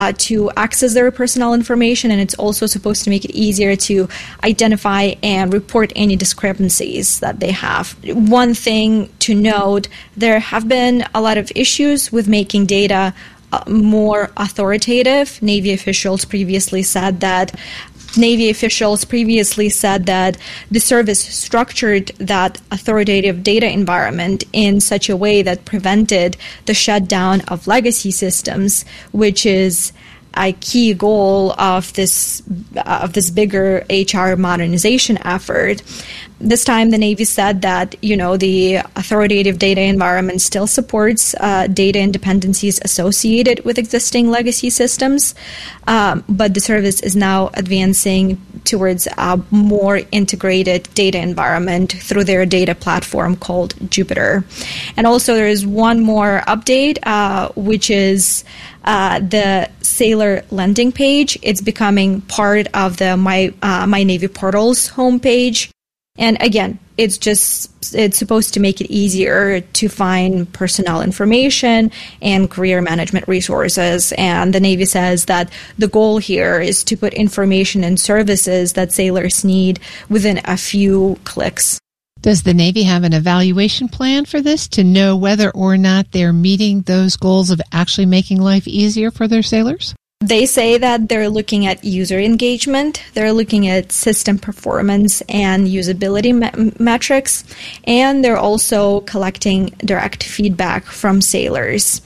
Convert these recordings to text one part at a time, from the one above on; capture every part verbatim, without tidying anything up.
Uh, to access their personal information, and it's also supposed to make it easier to identify and report any discrepancies that they have. One thing to note, there have been a lot of issues with making data uh, more authoritative. Navy officials previously said that Navy officials previously said that the service structured that authoritative data environment in such a way that prevented the shutdown of legacy systems, which is a key goal of this of this bigger H R modernization effort. This time, the Navy said that, you know, the authoritative data environment still supports uh, data independencies associated with existing legacy systems, um, but the service is now advancing towards a more integrated data environment through their data platform called Jupiter. And also, there is one more update, uh, which is uh, the Sailor landing page. It's becoming part of the My uh, My Navy Portals homepage. And again, it's just, it's supposed to make it easier to find personnel information and career management resources. And the Navy says that the goal here is to put information and services that sailors need within a few clicks. Does the Navy have an evaluation plan for this to know whether or not they're meeting those goals of actually making life easier for their sailors? They say that they're looking at user engagement, they're looking at system performance and usability me- metrics, and they're also collecting direct feedback from sailors.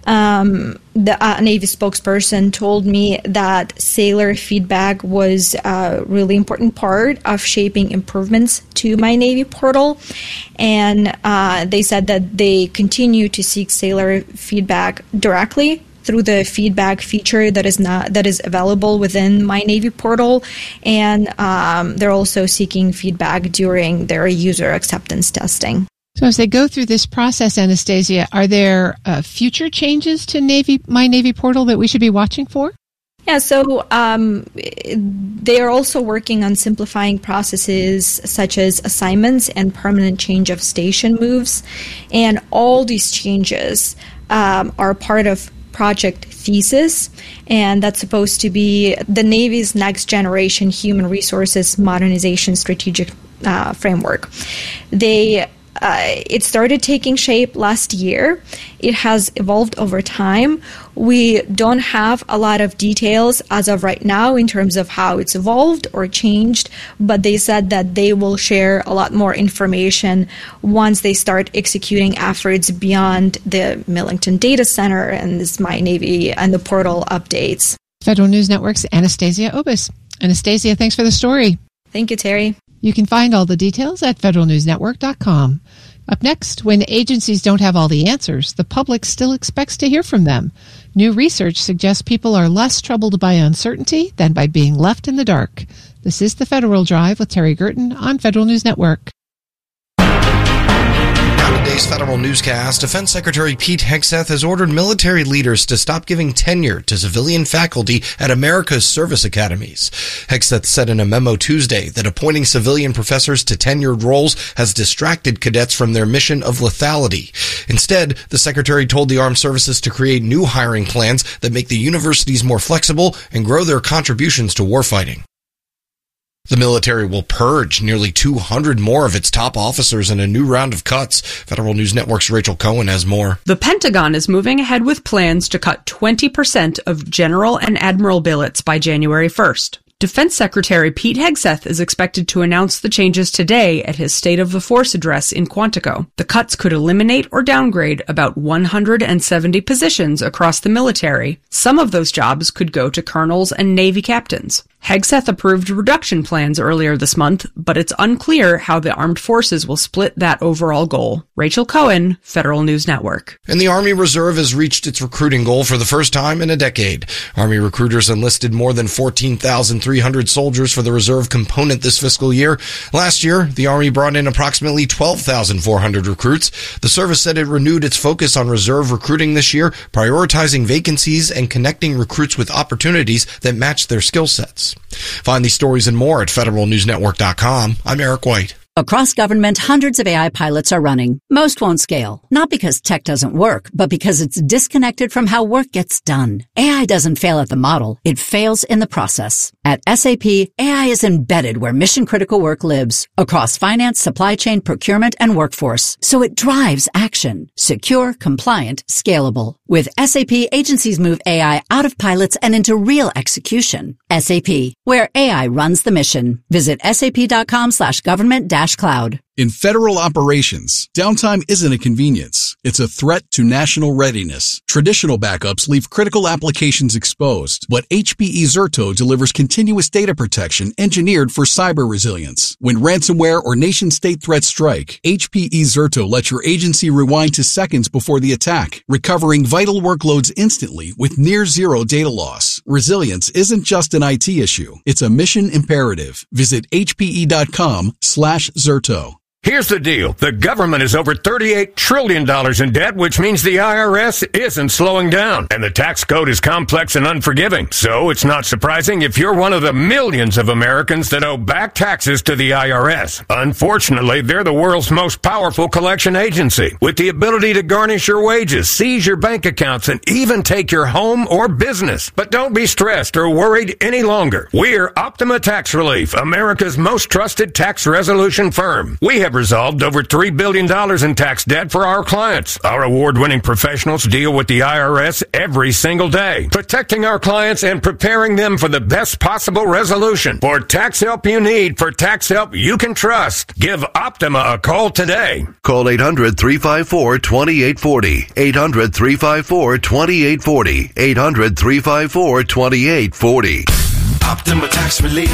Um, the uh, Navy spokesperson told me that sailor feedback was a really important part of shaping improvements to My Navy portal, and uh, they said that they continue to seek sailor feedback directly through the feedback feature that is not that is available within My Navy portal, and um, they're also seeking feedback during their user acceptance testing. So as they go through this process, Anastasia, are there uh, future changes to Navy My Navy portal that we should be watching for? Yeah, so um, they are also working on simplifying processes such as assignments and permanent change of station moves, and all these changes um, are part of Project Thesis, and that's supposed to be the Navy's next generation human resources modernization strategic uh, framework. They Uh, it started taking shape last year. It has evolved over time. We don't have a lot of details as of right now in terms of how it's evolved or changed, but they said that they will share a lot more information once they start executing efforts beyond the Millington Data Center and this My Navy and the portal updates. Federal News Network's Anastasia Obis. Anastasia, thanks for the story. Thank you, Terry. You can find all the details at federal news network dot com. Up next, when agencies don't have all the answers, the public still expects to hear from them. New research suggests people are less troubled by uncertainty than by being left in the dark. This is the Federal Drive with Terry Gerton on Federal News Network. On today's Federal Newscast, Defense Secretary Pete Hegseth has ordered military leaders to stop giving tenure to civilian faculty at America's service academies. Hegseth said in a memo Tuesday that appointing civilian professors to tenured roles has distracted cadets from their mission of lethality. Instead, the Secretary told the Armed Services to create new hiring plans that make the universities more flexible and grow their contributions to warfighting. The military will purge nearly two hundred more of its top officers in a new round of cuts. Federal News Network's Rachel Cohen has more. The Pentagon is moving ahead with plans to cut twenty percent of general and admiral billets by January first. Defense Secretary Pete Hegseth is expected to announce the changes today at his State of the Force address in Quantico. The cuts could eliminate or downgrade about one hundred seventy positions across the military. Some of those jobs could go to colonels and Navy captains. Hegseth approved reduction plans earlier this month, but it's unclear how the armed forces will split that overall goal. Rachel Cohen, Federal News Network. And the Army Reserve has reached its recruiting goal for the first time in a decade. Army recruiters enlisted more than fourteen thousand three hundred soldiers for the reserve component this fiscal year. Last year, the Army brought in approximately twelve thousand four hundred recruits. The service said it renewed its focus on reserve recruiting this year, prioritizing vacancies and connecting recruits with opportunities that match their skill sets. Find these stories and more at federal news network dot com. I'm Eric White. Across government, hundreds of A I pilots are running. Most won't scale, not because tech doesn't work, but because it's disconnected from how work gets done. A I doesn't fail at the model, it fails in the process. At S A P, A I is embedded where mission-critical work lives, across finance, supply chain, procurement, and workforce. So it drives action. Secure, compliant, scalable. With S A P, agencies move A I out of pilots and into real execution. S A P, where A I runs the mission. Visit sap.com slash government dash cloud. In federal operations, downtime isn't a convenience. It's a threat to national readiness. Traditional backups leave critical applications exposed, but H P E Zerto delivers continuous data protection engineered for cyber resilience. When ransomware or nation-state threats strike, H P E Zerto lets your agency rewind to seconds before the attack, recovering vital workloads instantly with near-zero data loss. Resilience isn't just an I T issue. It's a mission imperative. Visit hpe.com slash Zerto. Here's the deal. The government is over thirty-eight trillion dollars in debt, which means the I R S isn't slowing down. And the tax code is complex and unforgiving. So it's not surprising if you're one of the millions of Americans that owe back taxes to the I R S. Unfortunately, they're the world's most powerful collection agency, with the ability to garnish your wages, seize your bank accounts, and even take your home or business. But don't be stressed or worried any longer. We're Optima Tax Relief, America's most trusted tax resolution firm. We have resolved over three billion dollars in tax debt for our clients. Our award-winning professionals deal with the I R S every single day, protecting our clients and preparing them for the best possible resolution. For tax help you need, for tax help you can trust, give Optima a call today. Call eight hundred, three five four, two eight four zero. eight hundred, three five four, two eight four zero. eight hundred, three five four, two eight four zero. Optima Tax Relief.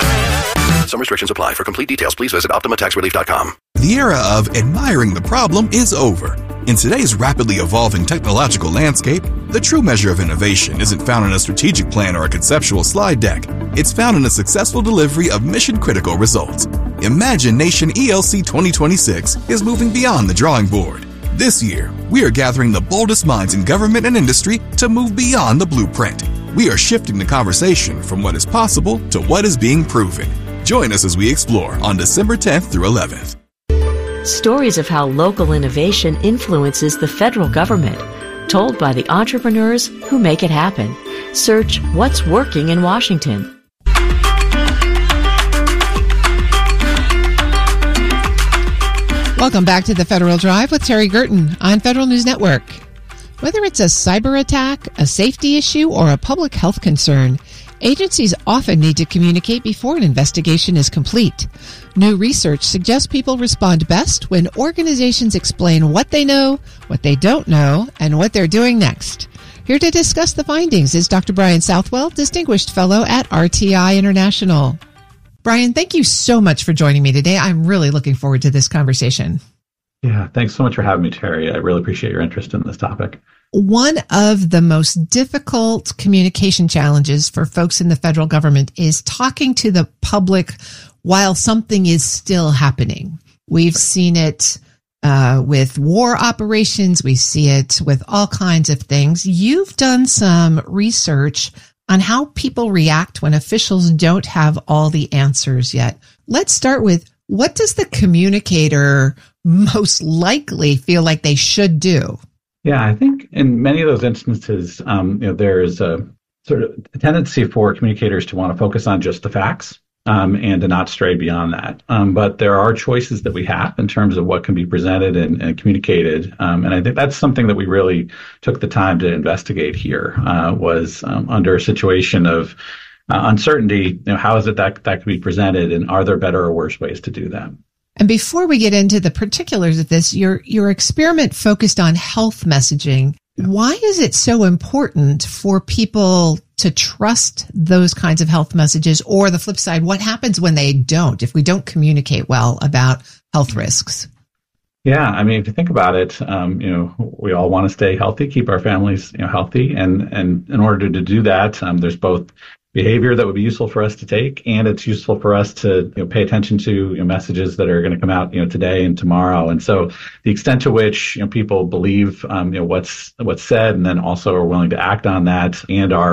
Some restrictions apply. For complete details, please visit optima tax relief dot com. The era of admiring the problem is over. In today's rapidly evolving technological landscape, the true measure of innovation isn't found in a strategic plan or a conceptual slide deck. It's found in a successful delivery of mission-critical results. Imagine Nation E L C twenty twenty-six is moving beyond the drawing board. This year, we are gathering the boldest minds in government and industry to move beyond the blueprint. We are shifting the conversation from what is possible to what is being proven. Join us as we explore on December tenth through eleventh. Stories of how local innovation influences the federal government, told by the entrepreneurs who make it happen. Search What's Working in Washington. Welcome back to the Federal Drive with Terry Gerton on Federal News Network. Whether it's a cyber attack, a safety issue, or a public health concern, agencies often need to communicate before an investigation is complete. New research suggests people respond best when organizations explain what they know, what they don't know, and what they're doing next. Here to discuss the findings is Doctor Brian Southwell, Distinguished Fellow at R T I International. Brian, thank you so much for joining me today. I'm really looking forward to this conversation. Yeah, thanks so much for having me, Terry. I really appreciate your interest in this topic. One of the most difficult communication challenges for folks in the federal government is talking to the public while something is still happening. We've seen it uh, with war operations. We see it with all kinds of things. You've done some research on how people react when officials don't have all the answers yet. Let's start with, what does the communicator most likely feel like they should do? Yeah, I think in many of those instances, um, you know, there's a sort of a tendency for communicators to want to focus on just the facts um, and to not stray beyond that. Um, but there are choices that we have in terms of what can be presented and, and communicated. Um, and I think that's something that we really took the time to investigate here, uh, was um, under a situation of uh, uncertainty, you know, how is it that that could be presented, and are there better or worse ways to do that? And before we get into the particulars of this, your your experiment focused on health messaging. Why is it so important for people to trust those kinds of health messages? Or the flip side, what happens when they don't, if we don't communicate well about health risks? Yeah, I mean, if you think about it, um, you know, we all want to stay healthy, keep our families, you know, healthy, and and in order to do that, um, there's both behavior that would be useful for us to take, and it's useful for us to, you know, pay attention to, you know, messages that are going to come out, you know, today and tomorrow. And so the extent to which, you know, people believe, um, you know, what's what's said, and then also are willing to act on that, and are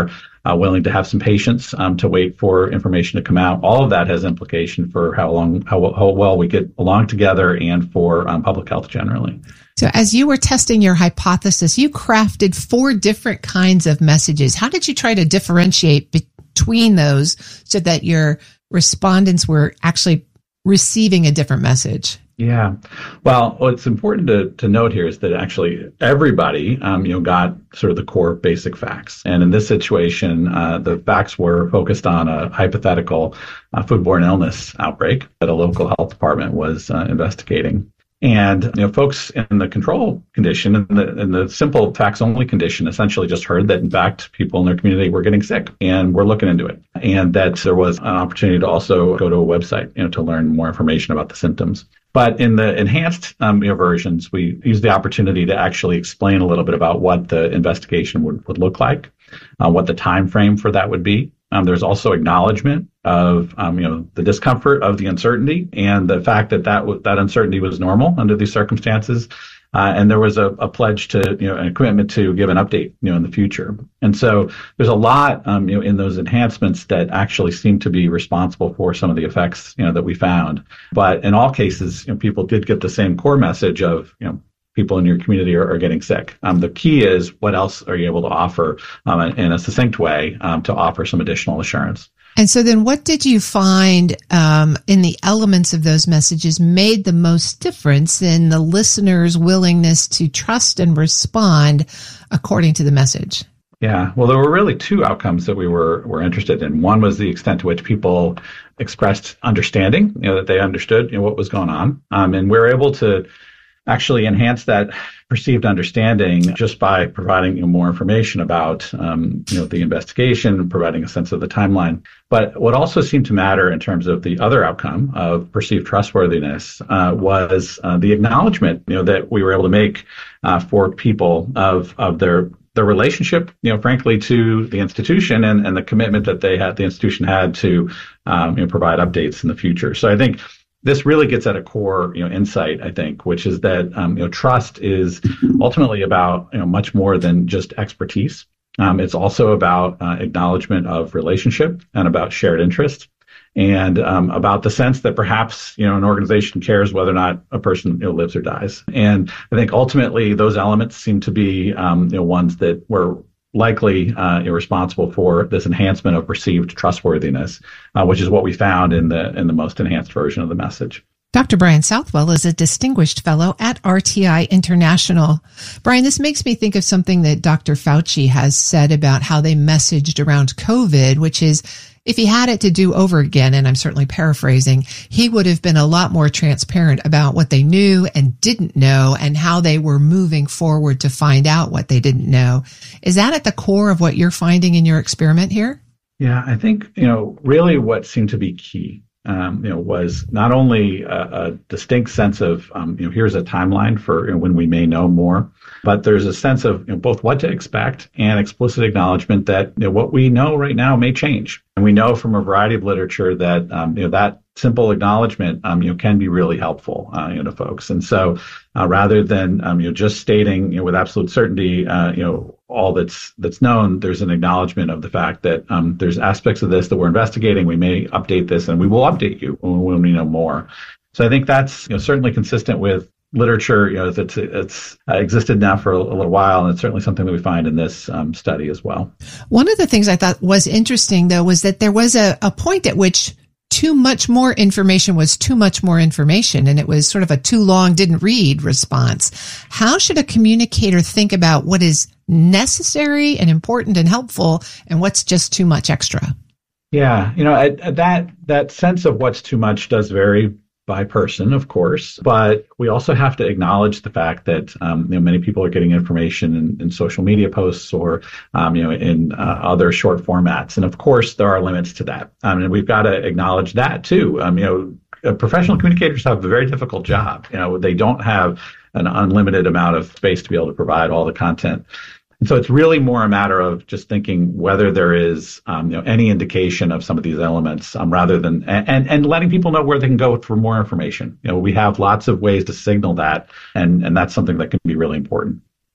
uh, willing to have some patience um, to wait for information to come out. All of that has implication for how long, how, how well we get along together and for um, public health generally. So as you were testing your hypothesis, you crafted four different kinds of messages. How did you try to differentiate between those so that your respondents were actually receiving a different message? Yeah. Well, what's important to, to note here is that actually everybody, um, you know, got sort of the core basic facts. And in this situation, uh, the facts were focused on a hypothetical uh, foodborne illness outbreak that a local health department was uh, investigating. And, you know, folks in the control condition, in the, in the simple facts-only condition, essentially just heard that, in fact, people in their community were getting sick and we're looking into it. And that there was an opportunity to also go to a website, you know, to learn more information about the symptoms. But in the enhanced um, you know, versions, we used the opportunity to actually explain a little bit about what the investigation would, would look like, uh, what the time frame for that would be. Um, there's also acknowledgement of, um, you know, the discomfort of the uncertainty and the fact that that, w- that uncertainty was normal under these circumstances. Uh, and there was a, a pledge to, you know, a commitment to give an update, you know, in the future. And so there's a lot, um, you know, in those enhancements that actually seem to be responsible for some of the effects, you know, that we found. But in all cases, you know, people did get the same core message of, you know, people in your community are, are getting sick. Um, the key is what else are you able to offer um, in a succinct way um, to offer some additional assurance. And so then what did you find um, in the elements of those messages made the most difference in the listener's willingness to trust and respond according to the message? Yeah, well, there were really two outcomes that we were, were interested in. One was the extent to which people expressed understanding, you know, that they understood, you know, what was going on. Um, and we were able to actually enhance that perceived understanding just by providing you know, more information about um, you know the investigation, providing a sense of the timeline. But what also seemed to matter in terms of the other outcome of perceived trustworthiness uh, was uh, the acknowledgement you know that we were able to make uh, for people of of their their relationship, you know, frankly, to the institution and, and the commitment that they had, the institution had to um, you know, provide updates in the future. So I think this really gets at a core, you know, insight, I think, which is that, um, you know, trust is ultimately about, you know, much more than just expertise. Um, it's also about uh, acknowledgement of relationship and about shared interest and um, about the sense that perhaps, you know, an organization cares whether or not a person, you know, lives or dies. And I think ultimately those elements seem to be, um, you know, ones that were likely uh, responsible for this enhancement of perceived trustworthiness, uh, which is what we found in the in the most enhanced version of the message. Doctor Brian Southwell is a distinguished fellow at R T I International. Brian, this makes me think of something that Doctor Fauci has said about how they messaged around COVID, which is if he had it to do over again, and I'm certainly paraphrasing, he would have been a lot more transparent about what they knew and didn't know and how they were moving forward to find out what they didn't know. Is that at the core of what you're finding in your experiment here? Yeah, I think, you know, really what seemed to be key, um, you know, was not only a, a distinct sense of, um, you know, here's a timeline for you know, when we may know more, but there's a sense of you know, both what to expect and explicit acknowledgement that you know, what we know right now may change. And we know from a variety of literature that um, you know that simple acknowledgement um, you know can be really helpful uh, you know to folks. And so uh, rather than um, you know just stating you know with absolute certainty uh, you know all that's that's known, there's an acknowledgement of the fact that um, there's aspects of this that we're investigating. We may update this, and we will update you when, when we know more. So I think that's you know certainly consistent with literature, you know, that's it's uh, existed now for a, a little while, and it's certainly something that we find in this um, study as well. One of the things I thought was interesting, though, was that there was a, a point at which too much more information was too much more information, and it was sort of a too long, didn't read response. How should a communicator think about what is necessary and important and helpful, and what's just too much extra? Yeah, you know, I, I, that that sense of what's too much does vary by person, of course, but we also have to acknowledge the fact that um, you know many people are getting information in, in social media posts or um, you know in uh, other short formats, and of course there are limits to that. Um, and we've got to acknowledge that too. Um, you know, uh, professional communicators have a very difficult job. You know, they don't have an unlimited amount of space to be able to provide all the content. And so it's really more a matter of just thinking whether there is, um, you know, any indication of some of these elements, um, rather than and and letting people know where they can go for more information. You know, we have lots of ways to signal that, and and that's something that can be really important.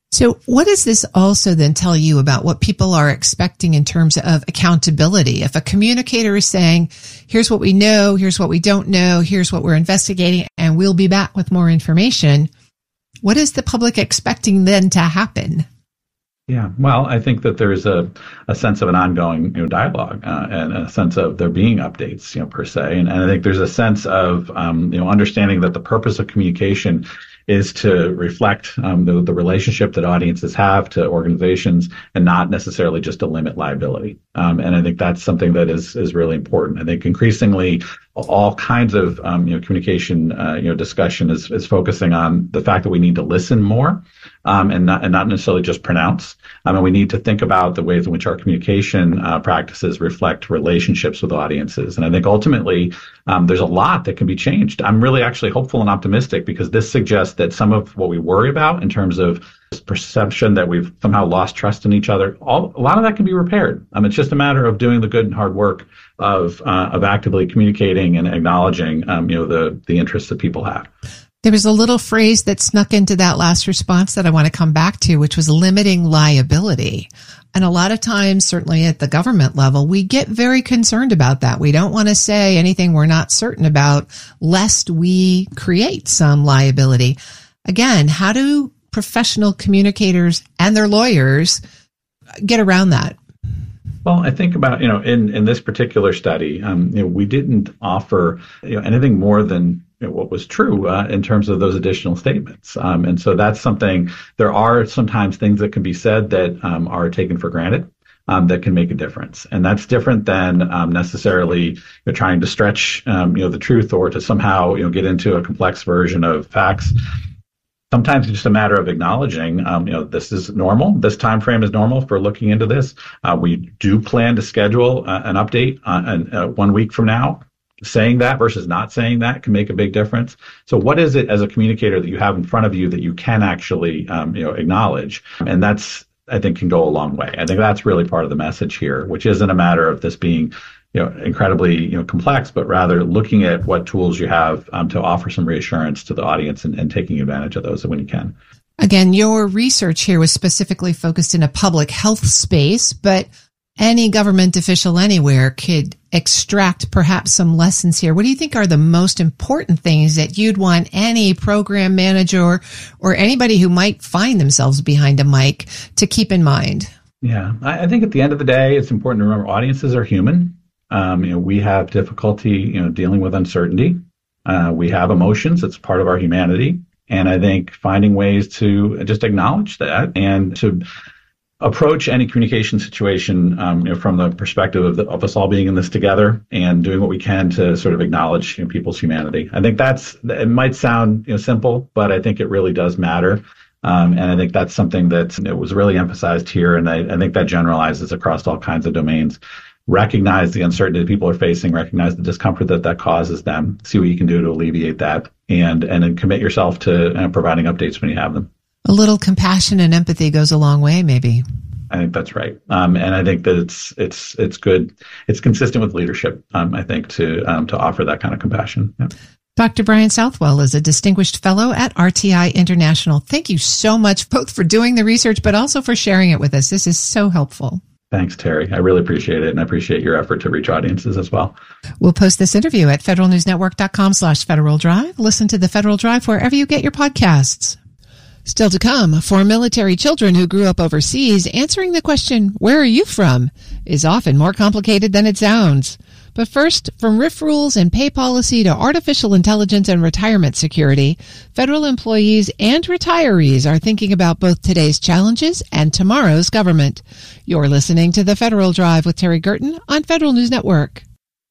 So what does this also then tell you about what people are expecting in terms of accountability? If a communicator is saying, here's what we know, here's what we don't know, here's what we're investigating, and we'll be back with more information, what is the public expecting then to happen? Yeah, well, I think that there's a, a sense of an ongoing you know, dialogue uh, and a sense of there being updates, you know, per se. And, and I think there's a sense of, um, you know, understanding that the purpose of communication is to reflect um, the, the relationship that audiences have to organizations and not necessarily just to limit liability. Um, and I think that's something that is is really important. I think increasingly all kinds of um, you know communication uh, you know discussion is is focusing on the fact that we need to listen more um, and not and not necessarily just pronounce. Um, and we need to think about the ways in which our communication uh, practices reflect relationships with audiences. And I think ultimately um, there's a lot that can be changed. I'm really actually hopeful and optimistic because this suggests that some of what we worry about in terms of this perception that we've somehow lost trust in each other, all, a lot of that can be repaired. Um, it's just a matter of doing the good and hard work of uh, of actively communicating and acknowledging, um, you know, the the interests that people have. There was a little phrase that snuck into that last response that I want to come back to, which was limiting liability. And a lot of times, certainly at the government level, we get very concerned about that. We don't want to say anything we're not certain about, lest we create some liability. Again, how do professional communicators and their lawyers get around that? Well, I think about, you know, in, in this particular study, um, you know, we didn't offer you know, anything more than you know, what was true uh, in terms of those additional statements. Um, and so that's something, there are sometimes things that can be said that um, are taken for granted. Um, that can make a difference. And that's different than um, necessarily you know, trying to stretch um, you know, the truth or to somehow you know, get into a complex version of facts. Sometimes it's just a matter of acknowledging, um, you know, this is normal. This time frame is normal for looking into this. Uh, we do plan to schedule uh, an update on, uh, one week from now. Saying that versus not saying that can make a big difference. So what is it as a communicator that you have in front of you that you can actually, um, you know, acknowledge? And that's, I think, can go a long way. I think that's really part of the message here, which isn't a matter of this being, you know, incredibly, you know, complex, but rather looking at what tools you have um, to offer some reassurance to the audience and, and taking advantage of those when you can. Again, your research here was specifically focused in a public health space, but any government official anywhere could extract perhaps some lessons here. What do you think are the most important things that you'd want any program manager or anybody who might find themselves behind a mic to keep in mind? Yeah, I think at the end of the day, it's important to remember audiences are human. Um, you know, we have difficulty, you know, dealing with uncertainty. Uh, we have emotions. It's part of our humanity. And I think finding ways to just acknowledge that and to approach any communication situation um, you know, from the perspective of, the, of us all being in this together and doing what we can to sort of acknowledge you know, people's humanity. I think that's, it might sound you know, simple, but I think it really does matter. Um, and I think that's something that you know, was really emphasized here. And I, I think that generalizes across all kinds of domains. Recognize the uncertainty that people are facing, recognize the discomfort that that causes them, see what you can do to alleviate that, and, and then commit yourself to uh, providing updates when you have them. A little compassion and empathy goes a long way, maybe. I think that's right, um, and I think that it's it's it's good. It's consistent with leadership. Um, I think to um, to offer that kind of compassion. Yeah. Doctor Brian Southwell is a distinguished fellow at R T I International. Thank you so much, both for doing the research, but also for sharing it with us. This is so helpful. Thanks, Terry. I really appreciate it, and I appreciate your effort to reach audiences as well. We'll post this interview at federalnewsnetwork.com slash Federal Drive. Listen to the Federal Drive wherever you get your podcasts. Still to come, for military children who grew up overseas, answering the question, where are you from, is often more complicated than it sounds. But first, from R I F rules and pay policy to artificial intelligence and retirement security, federal employees and retirees are thinking about both today's challenges and tomorrow's government. You're listening to The Federal Drive with Terry Gerton on Federal News Network.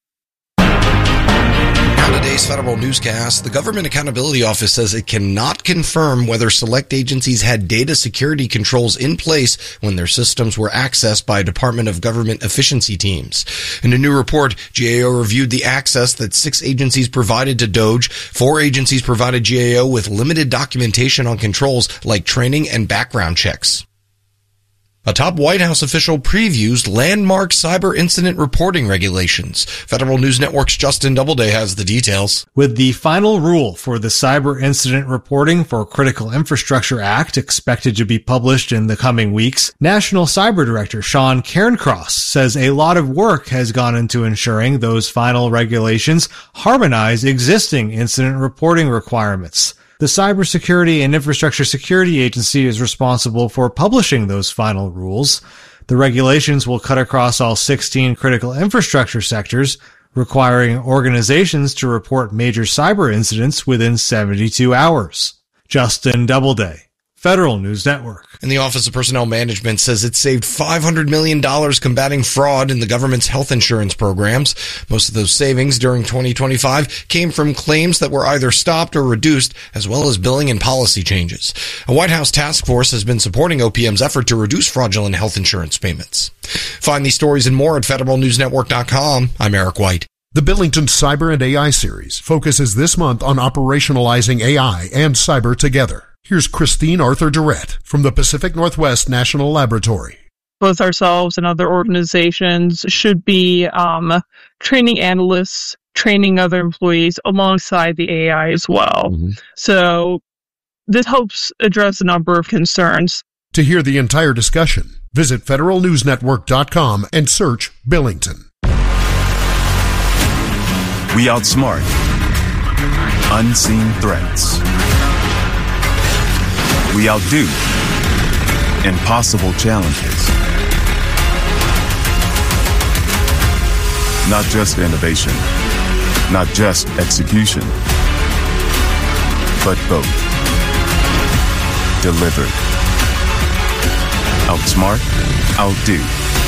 On today's Federal Newscast, the Government Accountability Office says it cannot confirm whether select agencies had data security controls in place when their systems were accessed by Department of Government efficiency teams. In a new report, G A O reviewed the access that six agencies provided to DOJ. Four agencies provided G A O with limited documentation on controls like training and background checks. A top White House official previews landmark cyber incident reporting regulations. Federal News Network's Justin Doubleday has the details. With the final rule for the Cyber Incident Reporting for Critical Infrastructure Act expected to be published in the coming weeks, National Cyber Director Sean Cairncross says a lot of work has gone into ensuring those final regulations harmonize existing incident reporting requirements. The Cybersecurity and Infrastructure Security Agency is responsible for publishing those final rules. The regulations will cut across all sixteen critical infrastructure sectors, requiring organizations to report major cyber incidents within seventy-two hours. Justin Doubleday, Federal News Network. And the Office of Personnel Management says it saved five hundred million dollars combating fraud in the government's health insurance programs. Most of those savings during twenty twenty-five came from claims that were either stopped or reduced, as well as billing and policy changes. A White House task force has been supporting O P M's effort to reduce fraudulent health insurance payments. Find these stories and more at federal news network dot com. I'm Eric White. The Billington Cyber and A I series focuses this month on operationalizing A I and cyber together. Here's Christine Arthur Durrett from the Pacific Northwest National Laboratory. Both ourselves and other organizations should be um, training analysts, training other employees alongside the A I as well. Mm-hmm. So this helps address a number of concerns. To hear the entire discussion, visit federal news network dot com and search Billington. We outsmart unseen threats. We outdo impossible challenges. Not just innovation, not just execution, but both. Delivered. Outsmart, outdo.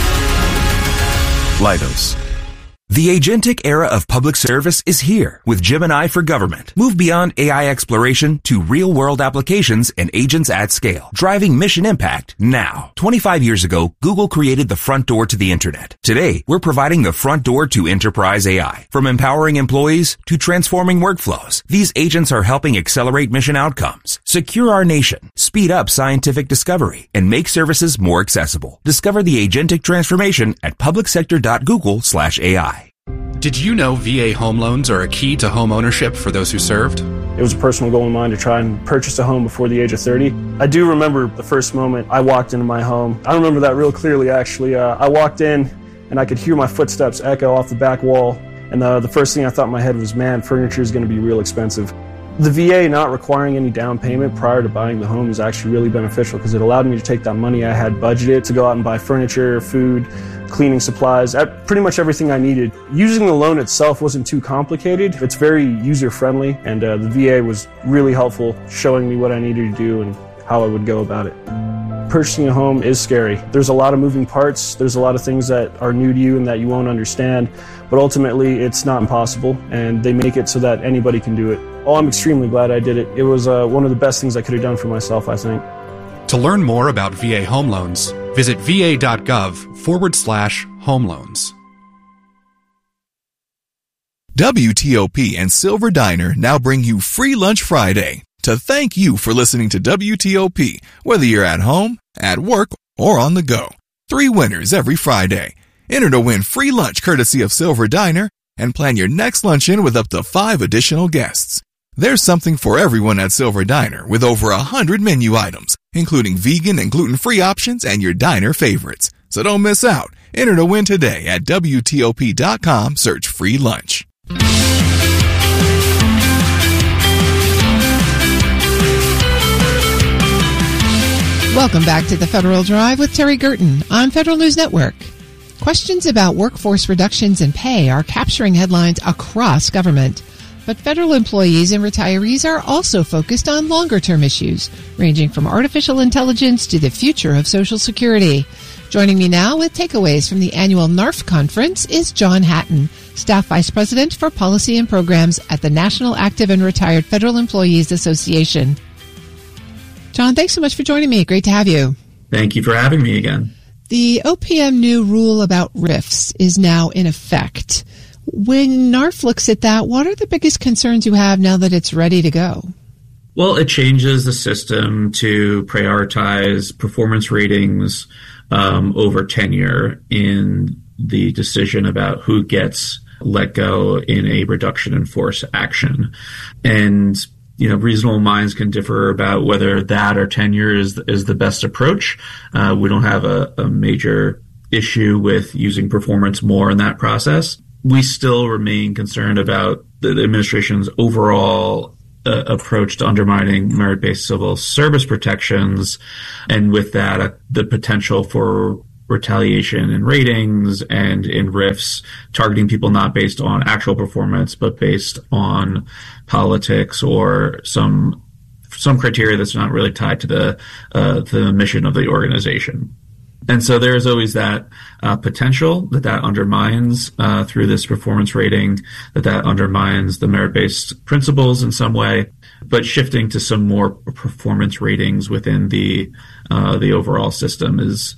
Leidos. The agentic era of public service is here with Gemini for Government. Move beyond A I exploration to real-world applications and agents at scale, driving mission impact now. twenty-five years ago, Google created the front door to the internet. Today, we're providing the front door to enterprise A I. From empowering employees to transforming workflows, these agents are helping accelerate mission outcomes, secure our nation, speed up scientific discovery, and make services more accessible. Discover the agentic transformation at public sector dot google slash A I. Did you know V A home loans are a key to home ownership for those who served? It was a personal goal of mine to try and purchase a home before the age of thirty. I do remember the first moment I walked into my home. I remember that real clearly, actually. Uh, I walked in and I could hear my footsteps echo off the back wall. And the, the first thing I thought in my head was, man, furniture is going to be real expensive. The V A not requiring any down payment prior to buying the home was actually really beneficial because it allowed me to take that money I had budgeted to go out and buy furniture, food, cleaning supplies, pretty much everything I needed. Using the loan itself wasn't too complicated. It's very user-friendly, and uh, the V A was really helpful, showing me what I needed to do and how I would go about it. Purchasing a home is scary. There's a lot of moving parts. There's a lot of things that are new to you and that you won't understand, but ultimately it's not impossible, and they make it so that anybody can do it. Oh, I'm extremely glad I did it. It was uh, one of the best things I could have done for myself, I think. To learn more about V A home loans, visit va.gov forward slash home loans. W T O P and Silver Diner now bring you Free Lunch Friday to thank you for listening to W T O P, whether you're at home, at work, or on the go. Three winners every Friday. Enter to win free lunch courtesy of Silver Diner and plan your next luncheon with up to five additional guests. There's something for everyone at Silver Diner with over a hundred menu items, including vegan and gluten-free options and your diner favorites. So don't miss out. Enter to win today at W T O P dot com. Search free lunch. Welcome back to the Federal Drive with Terry Gerton on Federal News Network. Questions about workforce reductions in pay are capturing headlines across government. But federal employees and retirees are also focused on longer-term issues, ranging from artificial intelligence to the future of Social Security. Joining me now with takeaways from the annual NARF conference is John Hatton, Staff Vice President for Policy and Programs at the National Active and Retired Federal Employees Association. John, thanks so much for joining me. Great to have you. Thank you for having me again. The O P M new rule about R I Fs is now in effect. When NARF looks at that, what are the biggest concerns you have now that it's ready to go? Well, it changes the system to prioritize performance ratings um, over tenure in the decision about who gets let go in a reduction in force action. And, you know, reasonable minds can differ about whether that or tenure is, is the best approach. Uh, we don't have a, a major issue with using performance more in that process. We still remain concerned about the administration's overall uh, approach to undermining merit-based civil service protections, and with that, uh, the potential for retaliation in ratings and in R I Fs, targeting people not based on actual performance, but based on politics or some some criteria that's not really tied to the uh, the mission of the organization. And so there's always that uh, potential that that undermines uh, through this performance rating, that that undermines the merit-based principles in some way. But shifting to some more performance ratings within the uh, the overall system is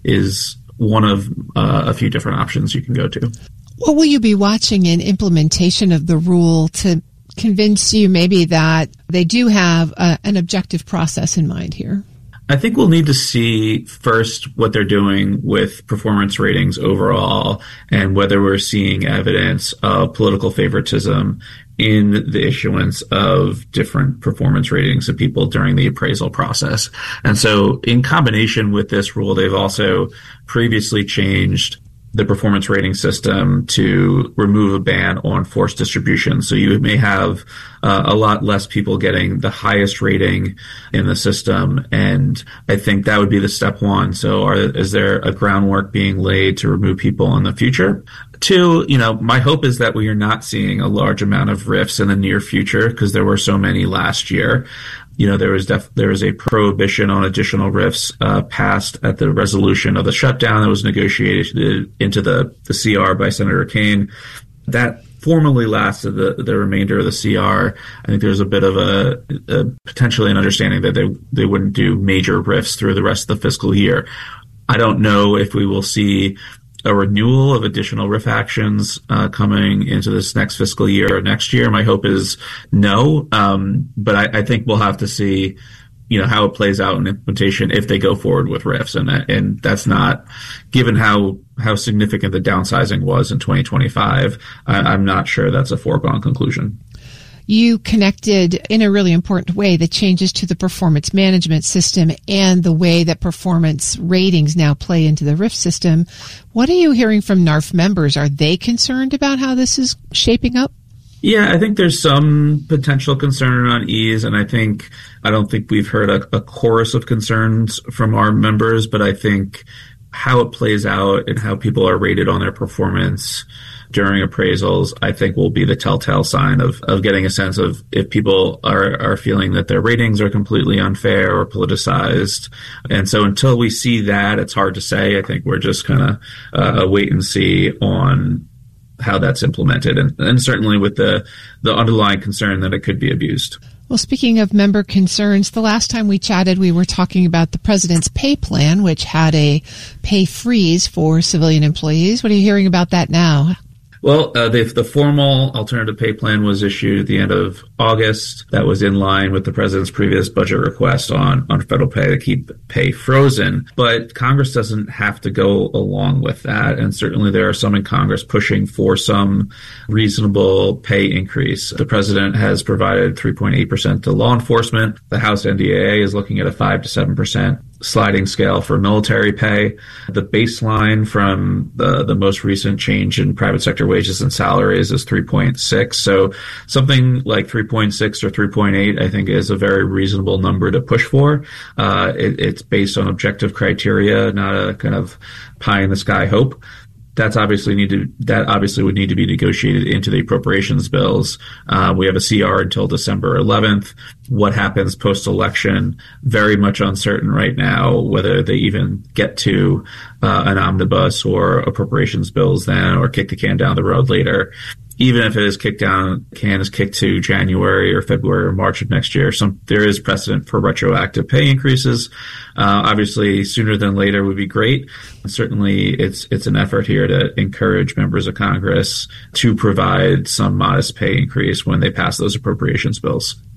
is one of uh, a few different options you can go to. What will you be watching in implementation of the rule to convince you maybe that they do have a, an objective process in mind here? I think we'll need to see first what they're doing with performance ratings overall and whether we're seeing evidence of political favoritism in the issuance of different performance ratings of people during the appraisal process. And so in combination with this rule, they've also previously changed the performance rating system to remove a ban on forced distribution. So you may have uh, a lot less people getting the highest rating in the system. And I think that would be the step one. So are, is there a groundwork being laid to remove people in the future? Two, you know, my hope is that we are not seeing a large amount of R I Fs in the near future because there were so many last year. You know, there was def- there was a prohibition on additional R I Fs uh, passed at the resolution of the shutdown that was negotiated into the, the C R by Senator Kaine. That formally lasted the, the remainder of the C R. I think there's a bit of a, a potentially an understanding that they they wouldn't do major R I Fs through the rest of the fiscal year. I don't know if we will see a renewal of additional R I F actions uh, coming into this next fiscal year or next year. My hope is no, um, but I, I think we'll have to see, you know, how it plays out in implementation if they go forward with R I Fs, and that, and that's not, given how how significant the downsizing was in twenty twenty-five. I, I'm not sure that's a foregone conclusion. You connected in a really important way the changes to the performance management system and the way that performance ratings now play into the R I F system. What are you hearing from N A R F members? Are they concerned about how this is shaping up? Yeah, I think there's some potential concern on ease, and I think I don't think we've heard a, a chorus of concerns from our members, but I think how it plays out and how people are rated on their performance during appraisals, I think will be the telltale sign of, of getting a sense of if people are, are feeling that their ratings are completely unfair or politicized. And so until we see that, it's hard to say. I think we're just kind of uh, wait and see on how that's implemented. And, and certainly with the, the underlying concern that it could be abused. Well, speaking of member concerns, the last time we chatted, we were talking about the president's pay plan, which had a pay freeze for civilian employees. What are you hearing about that now? Well, uh, the, the formal alternative pay plan was issued at the end of August. That was in line with the president's previous budget request on, on federal pay to keep pay frozen. But Congress doesn't have to go along with that. And certainly there are some in Congress pushing for some reasonable pay increase. The president has provided three point eight percent to law enforcement. The House N D A A is looking at a five to seven percent sliding scale for military pay. The baseline from the, the most recent change in private sector wages and salaries is three point six. So something like three point six or three point eight, I think, is a very reasonable number to push for. Uh, it, it's based on objective criteria, not a kind of pie in the sky hope. That's obviously need to, that obviously would need to be negotiated into the appropriations bills. Uh, we have a C R until December eleventh. What happens post-election? Very much uncertain right now whether they even get to uh, an omnibus or appropriations bills then, or kick the can down the road later. Even if it is kicked down, can is kicked to January or February or March of next year. Some, there is precedent for retroactive pay increases. Uh, obviously, sooner than later would be great. Certainly, it's it's an effort here to encourage members of Congress to provide some modest pay increase when they pass those appropriations bills.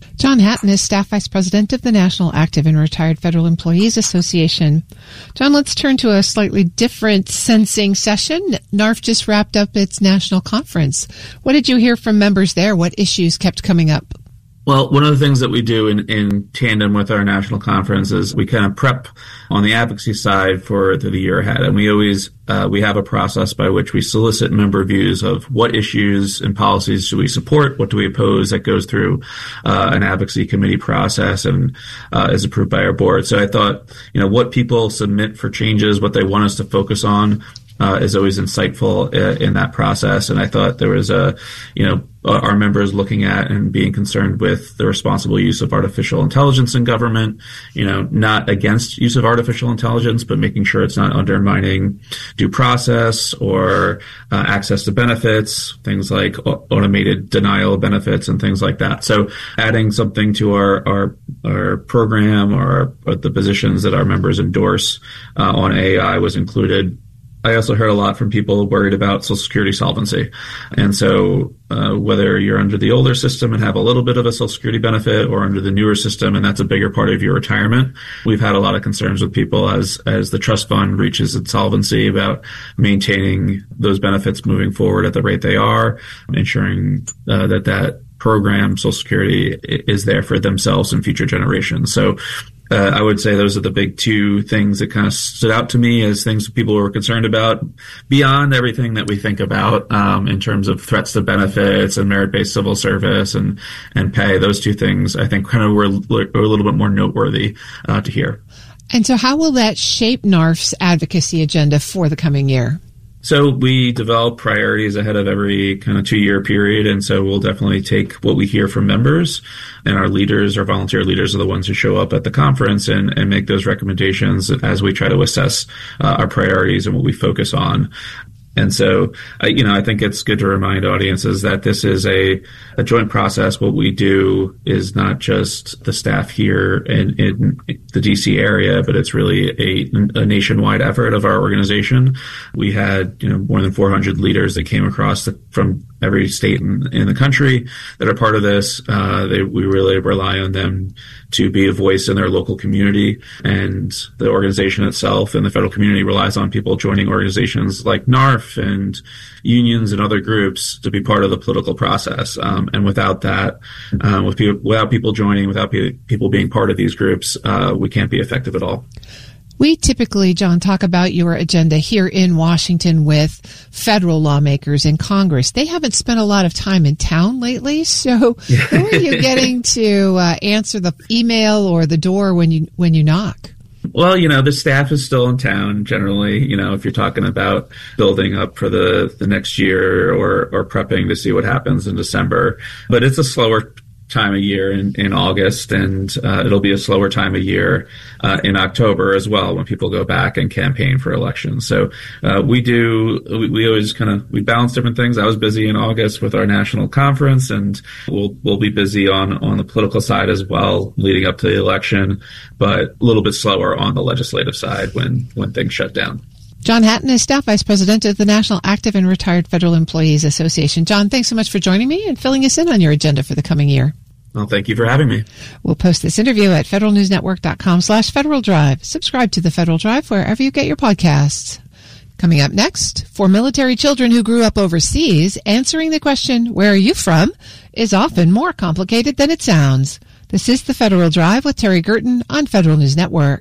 John Hatton is Staff Vice President of the National Active and Retired Federal Employees Association. John, let's turn to a slightly different sensing session. NARF just wrapped up its national conference. What did you hear from members there? What issues kept coming up? Well, one of the things that we do in, in tandem with our national conference is we kind of prep on the advocacy side for the, the year ahead. And we always, uh, we have a process by which we solicit member views of what issues and policies do we support, what do we oppose, that goes through uh, an advocacy committee process and uh, is approved by our board. So I thought, you know, what people submit for changes, what they want us to focus on, Uh, is always insightful uh, in that process. And I thought there was a, you know, our members looking at and being concerned with the responsible use of artificial intelligence in government, you know, not against use of artificial intelligence, but making sure it's not undermining due process or uh, access to benefits, things like automated denial of benefits and things like that. So adding something to our, our, our program or, or the positions that our members endorse uh, on A I was included. I also heard a lot from people worried about Social Security solvency. And so uh, whether you're under the older system and have a little bit of a Social Security benefit or under the newer system, and that's a bigger part of your retirement, we've had a lot of concerns with people as, as the trust fund reaches its solvency about maintaining those benefits moving forward at the rate they are, ensuring uh, that that program, Social Security, is there for themselves and future generations. So Uh, I would say those are the big two things that kind of stood out to me as things people were concerned about beyond everything that we think about um, in terms of threats to benefits and merit-based civil service and, and pay. Those two things, I think, kind of were, were a little bit more noteworthy uh, to hear. And so how will that shape NARF's advocacy agenda for the coming year? So we develop priorities ahead of every kind of two-year period, and so we'll definitely take what we hear from members, and our leaders, our volunteer leaders, are the ones who show up at the conference and, and make those recommendations as we try to assess uh, our priorities and what we focus on. And so, uh, you know, I think it's good to remind audiences that this is a, a joint process. What we do is not just the staff here in, in the D C area, but it's really a, a nationwide effort of our organization. We had, you know, more than four hundred leaders that came across the, from every state in, in the country that are part of this. Uh, they, we really rely on them to be a voice in their local community, and the organization itself and the federal community relies on people joining organizations like NARF and unions and other groups to be part of the political process. Um, and without that, uh, with people, without people joining, without pe- people being part of these groups, uh, we can't be effective at all. We typically, John, talk about your agenda here in Washington with federal lawmakers in Congress. They haven't spent a lot of time in town lately, so who are you getting to uh, answer the email or the door when you when you knock? Well, you know, the staff is still in town generally, you know, if you're talking about building up for the, the next year or, or prepping to see what happens in December. But it's a slower time of year in, in August, and uh, it'll be a slower time of year uh, in October as well when people go back and campaign for elections. So uh, we do, we, we always kind of, we balance different things. I was busy in August with our national conference, and we'll we'll be busy on, on the political side as well leading up to the election, but a little bit slower on the legislative side when, when things shut down. John Hatton is Staff Vice President of the National Active and Retired Federal Employees Association. John, thanks so much for joining me and filling us in on your agenda for the coming year. Well, thank you for having me. We'll post this interview at federalnewsnetwork.com slash Federal Drive. Subscribe to the Federal Drive wherever you get your podcasts. Coming up next, for military children who grew up overseas, answering the question, where are you from, is often more complicated than it sounds. This is the Federal Drive with Terry Gerton on Federal News Network.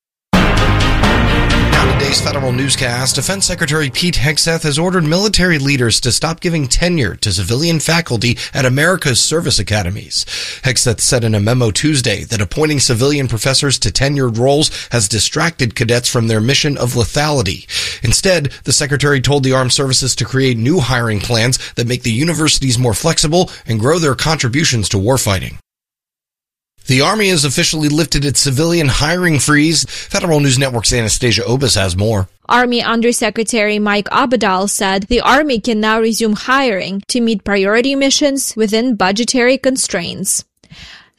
On today's Federal Newscast, Defense Secretary Pete Hegseth has ordered military leaders to stop giving tenure to civilian faculty at America's service academies. Hegseth said in a memo Tuesday that appointing civilian professors to tenured roles has distracted cadets from their mission of lethality. Instead, the Secretary told the Armed Services to create new hiring plans that make the universities more flexible and grow their contributions to warfighting. The Army has officially lifted its civilian hiring freeze. Federal News Network's Anastasia Obis has more. Army Undersecretary Mike Abadal said the Army can now resume hiring to meet priority missions within budgetary constraints.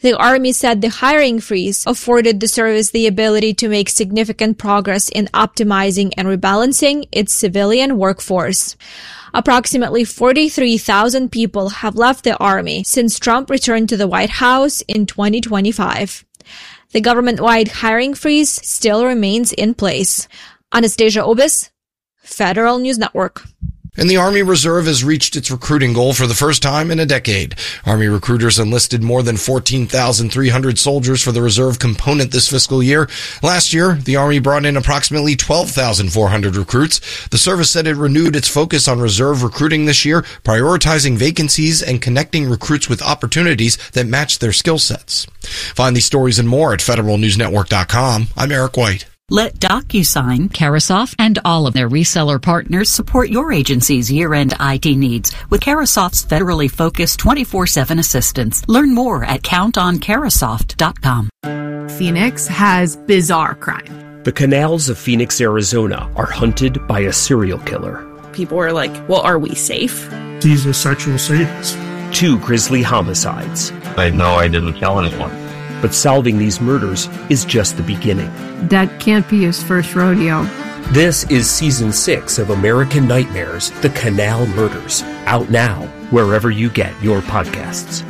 The Army said the hiring freeze afforded the service the ability to make significant progress in optimizing and rebalancing its civilian workforce. Approximately forty-three thousand people have left the Army since Trump returned to the White House in twenty twenty-five. The government-wide hiring freeze still remains in place. Anastasia Obis, Federal News Network. And the Army Reserve has reached its recruiting goal for the first time in a decade. Army recruiters enlisted more than fourteen thousand three hundred soldiers for the reserve component this fiscal year. Last year, the Army brought in approximately twelve thousand four hundred recruits. The service said it renewed its focus on reserve recruiting this year, prioritizing vacancies and connecting recruits with opportunities that match their skill sets. Find these stories and more at federal news network dot com. I'm Eric White. Let DocuSign, Carasoft, and all of their reseller partners support your agency's year-end I T needs with Carasoft's federally focused twenty-four seven assistance. Learn more at count on carasoft dot com. Phoenix has bizarre crime. The canals of Phoenix, Arizona are hunted by a serial killer. People are like, well, are we safe? He's a sexual sadist. Two grisly homicides. I know I didn't kill anyone. But solving these murders is just the beginning. That can't be his first rodeo. This is season six of American Nightmares, The Canal Murders. Out now, wherever you get your podcasts.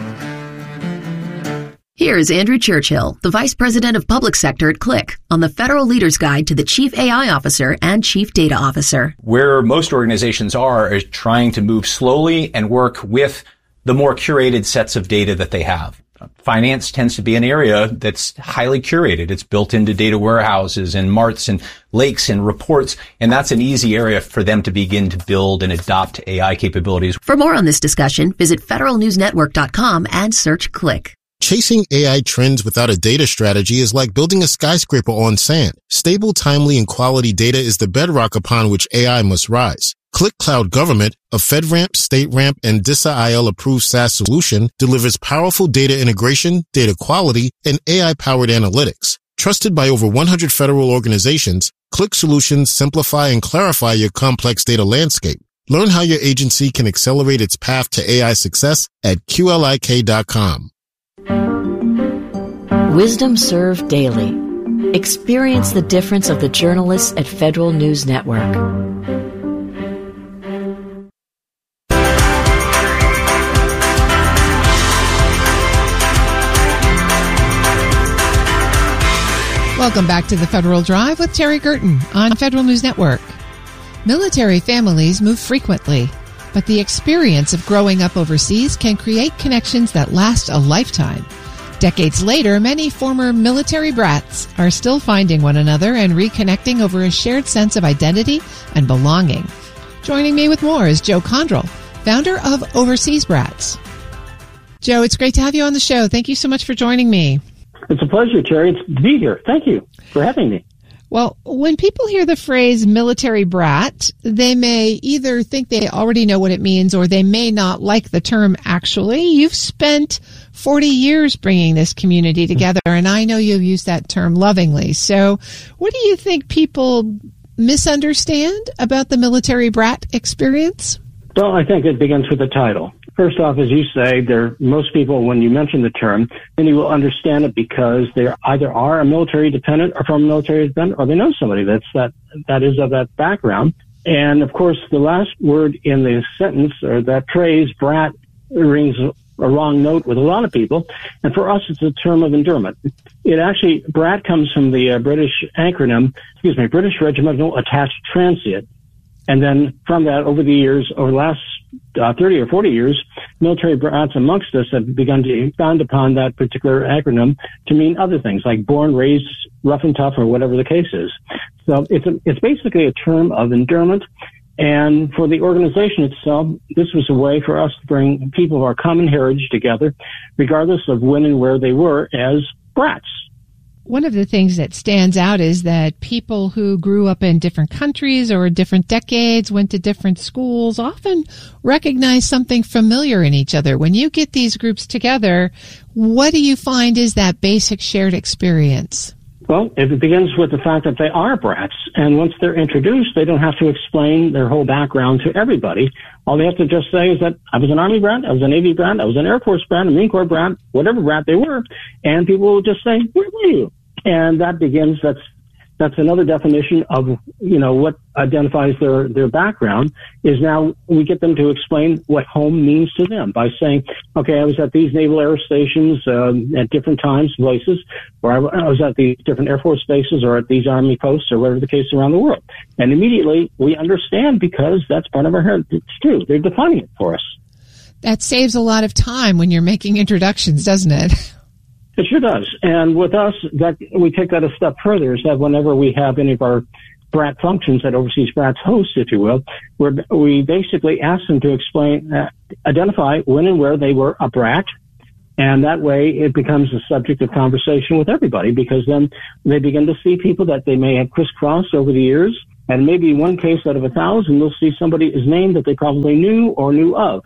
Here's Andrew Churchill, the Vice President of Public Sector at Click, on the Federal Leader's Guide to the Chief A I Officer and Chief Data Officer. Where most organizations are is trying to move slowly and work with the more curated sets of data that they have. Finance tends to be an area that's highly curated. It's built into data warehouses and marts and lakes and reports, and that's an easy area for them to begin to build and adopt A I capabilities. For more on this discussion, visit federal news network dot com and search Click. Chasing A I trends without a data strategy is like building a skyscraper on sand. Stable, timely, and quality data is the bedrock upon which A I must rise. Click Cloud Government, a FedRAMP, StateRAMP, and D I S A I L-approved SaaS solution, delivers powerful data integration, data quality, and A I-powered analytics. Trusted by over one hundred federal organizations, Click solutions simplify and clarify your complex data landscape. Learn how your agency can accelerate its path to A I success at Q L I K dot com. Wisdom served daily. Experience the difference of the journalists at Federal News Network. Welcome back to the Federal Drive with Terry Gerton on Federal News Network. Military families move frequently, but the experience of growing up overseas can create connections that last a lifetime. Decades later, many former military brats are still finding one another and reconnecting over a shared sense of identity and belonging. Joining me with more is Joe Condrell, founder of Overseas Brats. Joe, it's great to have you on the show. Thank you so much for joining me. It's a pleasure, Terry. It's to be here. Thank you for having me. Well, when people hear the phrase military brat, they may either think they already know what it means or they may not like the term actually. You've spent forty years bringing this community together, and I know you've used that term lovingly. So what do you think people misunderstand about the military brat experience? Well, I think it begins with the title. First off, as you say, there most people, when you mention the term, then you will understand it because they either are a military dependent or from a military dependent, or they know somebody that's that that is of that background. And of course, the last word in the sentence or that phrase, brat, rings a wrong note with a lot of people. And for us, it's a term of endearment. It actually, brat comes from the uh, British acronym, excuse me, British Regimental Attached Transient. And then from that, over the years, over the last uh, thirty or forty years, military brats amongst us have begun to found upon that particular acronym to mean other things, like born, raised, rough and tough, or whatever the case is. So it's a, it's basically a term of endearment. And for the organization itself, this was a way for us to bring people of our common heritage together, regardless of when and where they were, as brats. One of the things that stands out is that people who grew up in different countries or different decades, went to different schools, often recognize something familiar in each other. When you get these groups together, what do you find is that basic shared experience? Well, it begins with the fact that they are brats. And once they're introduced, they don't have to explain their whole background to everybody. All they have to just say is that I was an Army brat, I was a Navy brat, I was an Air Force brat, a Marine Corps brat, whatever brat they were. And people will just say, where were you? And that begins, that's That's another definition of, you know, what identifies their, their background is now we get them to explain what home means to them by saying, okay, I was at these naval air stations um, at different times, places, or I, I was at these different Air Force bases or at these Army posts or whatever the case around the world. And immediately we understand because that's part of our heritage. It's true. They're defining it for us. That saves a lot of time when you're making introductions, doesn't it? It sure does. And with us, that we take that a step further is that whenever we have any of our brat functions that Overseas Brats host, if you will, we're, we basically ask them to explain, uh, identify when and where they were a brat. And that way it becomes a subject of conversation with everybody because then they begin to see people that they may have crisscrossed over the years. And maybe one case out of a thousand, they'll see somebody's name that they probably knew or knew of.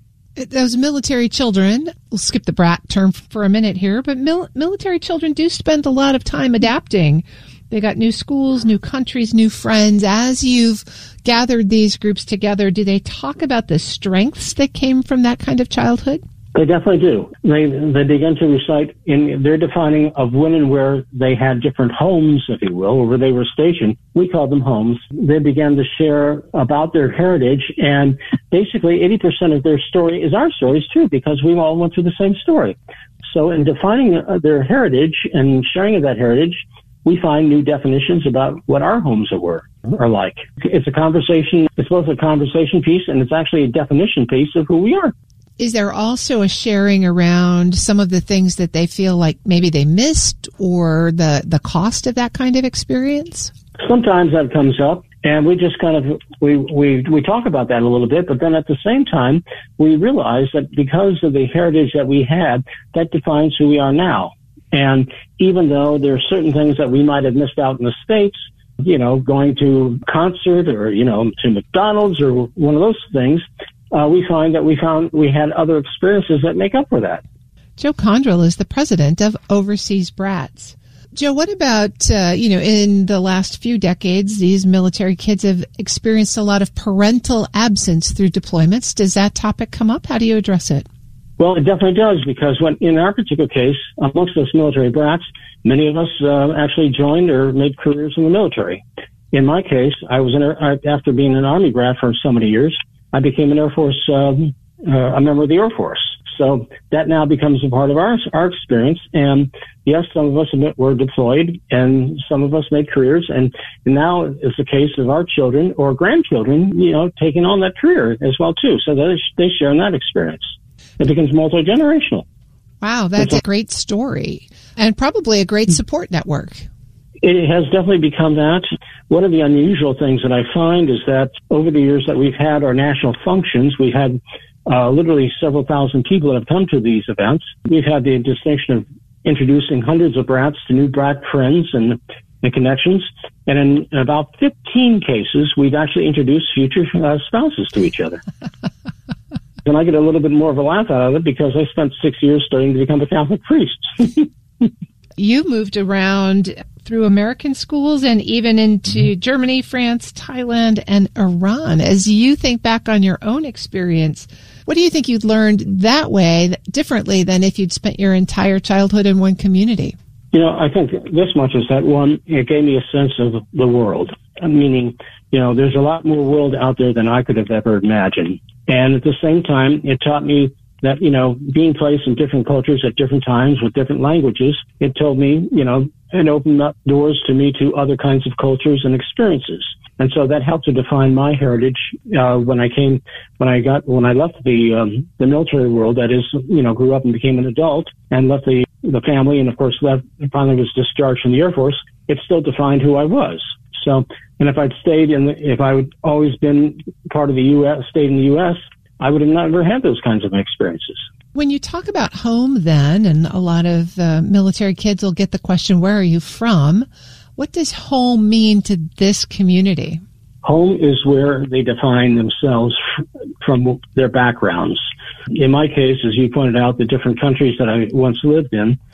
Those military children, we'll skip the brat term for a minute here, but mil- military children do spend a lot of time adapting. They got new schools, new countries, new friends. As you've gathered these groups together, do they talk about the strengths that came from that kind of childhood? They definitely do. They they begin to recite in their defining of when and where they had different homes, if you will, or where they were stationed. We call them homes. They began to share about their heritage, and basically eighty percent of their story is our stories too, because we all went through the same story. So in defining their heritage and sharing of that heritage, we find new definitions about what our homes were are like. It's a conversation. It's both a conversation piece and it's actually a definition piece of who we are. Is there also a sharing around some of the things that they feel like maybe they missed or the, the cost of that kind of experience? Sometimes that comes up and we just kind of, we, we, we talk about that a little bit, but then at the same time, we realize that because of the heritage that we had, that defines who we are now. And even though there are certain things that we might have missed out in the States, you know, going to a concert or, you know, to McDonald's or one of those things, Uh, we find that we found we had other experiences that make up for that. Joe Condrell is the president of Overseas Brats. Joe, what about, uh, you know, in the last few decades, these military kids have experienced a lot of parental absence through deployments. Does that topic come up? How do you address it? Well, it definitely does, because when in our particular case, amongst us military brats, many of us uh, actually joined or made careers in the military. In my case, I was in a, after being an Army brat for so many years, I became an Air Force, um, uh, a member of the Air Force. So that now becomes a part of our our experience. And yes, some of us were deployed and some of us made careers. And now it's the case of our children or grandchildren, you know, taking on that career as well, too. So they, they share in that experience. It becomes multi-generational. Wow, that's a great story and probably a great support network. It has definitely become that. One of the unusual things that I find is that over the years that we've had our national functions, we've had uh, literally several thousand people that have come to these events. We've had the distinction of introducing hundreds of brats to new brat friends and, and connections. And in, in about fifteen cases, we've actually introduced future uh, spouses to each other. And I get a little bit more of a laugh out of it because I spent six years studying to become a Catholic priest. You moved around through American schools and even into mm-hmm. Germany, France, Thailand, and Iran. As you think back on your own experience, what do you think you'd learned that way differently than if you'd spent your entire childhood in one community? You know, I think this much is that, one, it gave me a sense of the world, meaning, you know, there's a lot more world out there than I could have ever imagined. And at the same time, it taught me that, you know, being placed in different cultures at different times with different languages, it told me, you know, it opened up doors to me to other kinds of cultures and experiences. And so that helped to define my heritage, uh, when I came, when I got, when I left the, um, the military world, that is, you know, grew up and became an adult and left the, the family and of course left, finally was discharged from the Air Force. It still defined who I was. So, and if I'd stayed in the, if I would always been part of the U S, stayed in the U S, I would have never had those kinds of experiences. When you talk about home then, and a lot of uh, military kids will get the question, where are you from? What does home mean to this community? Home is where they define themselves f- from their backgrounds. In my case, as you pointed out, the different countries that I once lived in,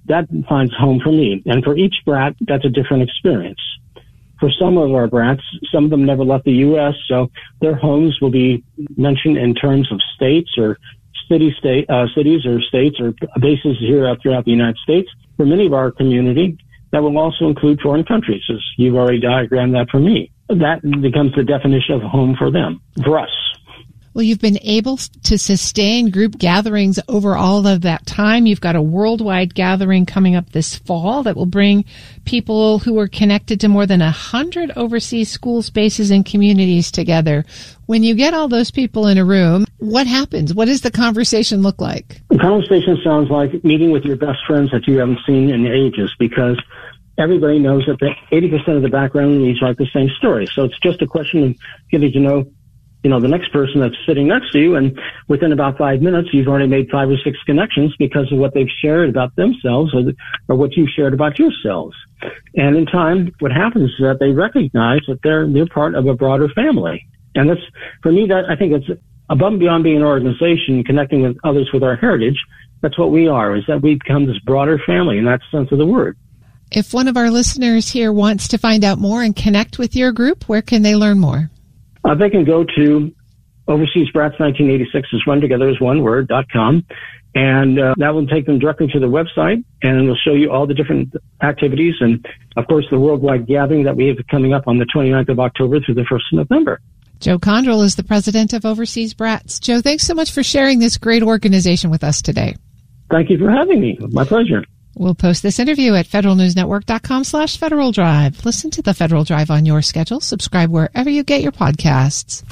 that finds home for me. And for each brat, that's a different experience. For some of our brats, some of them never left the U S, so their homes will be mentioned in terms of states or city state uh, cities or states or bases here throughout the United States. For many of our community, that will also include foreign countries, as you've already diagrammed that for me. That becomes the definition of home for them, for us. Well, you've been able to sustain group gatherings over all of that time. You've got a worldwide gathering coming up this fall that will bring people who are connected to more than a hundred overseas school spaces and communities together. When you get all those people in a room, what happens? What does the conversation look like? The conversation sounds like meeting with your best friends that you haven't seen in ages, because everybody knows that the eighty percent of the background reads like the same story. So it's just a question of getting to know you know, the next person that's sitting next to you, and within about five minutes, you've already made five or six connections because of what they've shared about themselves or, or what you've shared about yourselves. And in time, what happens is that they recognize that they're, they're part of a broader family. And that's, for me, that I think it's above and beyond being an organization, connecting with others with our heritage. That's what we are, is that we become this broader family in that sense of the word. If one of our listeners here wants to find out more and connect with your group, where can they learn more? Uh, they can go to Overseas Brats nineteen eighty-six is run together as one word, dot com. And uh, that will take them directly to the website, and it'll show you all the different activities. And, of course, the worldwide gathering that we have coming up on the twenty-ninth of October through the first of November. Joe Condrell is the president of Overseas Brats. Joe, thanks so much for sharing this great organization with us today. Thank you for having me. My pleasure. We'll post this interview at federalnewsnetwork.com slash Federal Drive. Listen to the Federal Drive on your schedule. Subscribe wherever you get your podcasts.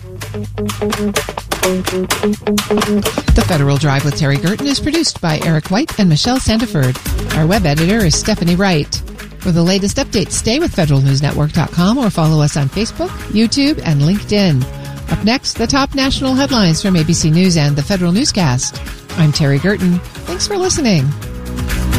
The Federal Drive with Terry Gerton is produced by Eric White and Michelle Sandiford. Our web editor is Stephanie Wright. For the latest updates, stay with federal news network dot com or follow us on Facebook, YouTube, and LinkedIn. Up next, the top national headlines from A B C News and the Federal Newscast. I'm Terry Gerton. Thanks for listening.